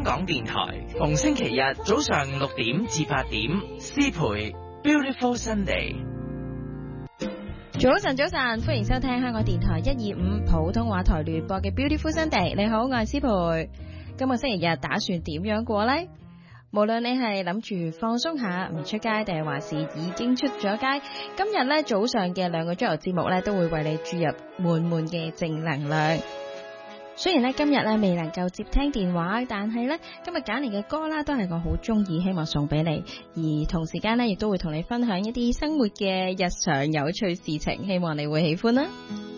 香港電台，逢星期日早上6點至8點，詩培 Beautiful Sunday。 早晨，歡迎收聽香港電台125普通話台聯播嘅 Beautiful Sunday。你好，我係詩培。今個星期日打算點樣過呢？無論你係諗住放鬆下唔出街，定係還是已經出咗街，今日咧早上嘅2個鐘頭節目咧都會為你注入滿滿嘅正能量。雖然咧今日咧未能夠接聽電話，但係咧今日揀嚟嘅歌啦都係我好中意，希望送俾你。而同時間咧亦都會同你分享一啲生活嘅日常有趣事情，希望你會喜歡啦。